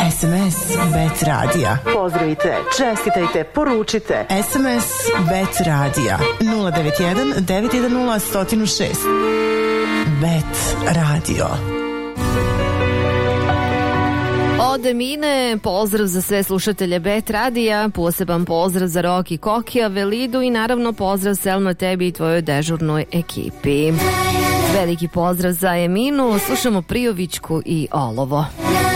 SMS Bet Radija. Pozdravite, čestitajte, poručite. SMS Bet Radija 091 910 106. Bet Radio. Od Emine, pozdrav za sve slušatelje Bet Radija, poseban pozdrav za Roki, Kokija, Velidu i naravno pozdrav Selma tebi i tvojoj dežurnoj ekipi. Veliki pozdrav za Eminu, slušamo Prijovićku i Olovo.